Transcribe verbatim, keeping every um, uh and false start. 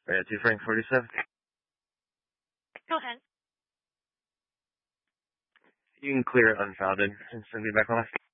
Right at two Frank forty-seven. Go ahead. You can clear it unfounded and send me back on.